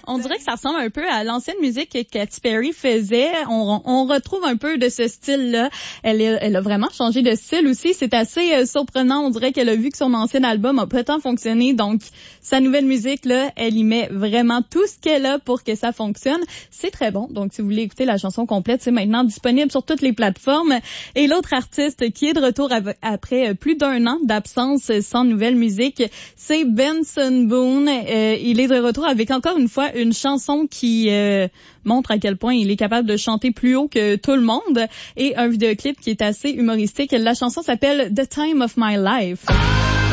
On dirait que ça ressemble un peu à l'ancienne musique que Katy Perry faisait. On retrouve un peu de ce style-là. Elle a vraiment changé de style aussi. C'est assez surprenant. On dirait qu'elle a vu que son ancien album a pas tant fonctionné. Donc, sa nouvelle musique, là, elle y met vraiment tout ce qu'elle a pour que ça fonctionne. C'est très bon. Donc, si vous voulez écouter la chanson complète, c'est maintenant disponible sur toutes les plateformes. Et l'autre artiste qui est de retour après plus d'1 an d'absence sans nouvelle musique, c'est Benson Boone. Il est de retour avec encore une fois une chanson qui montre à quel point il est capable de chanter plus haut que tout le monde et un vidéoclip qui est assez humoristique. La chanson s'appelle The Time of My Life.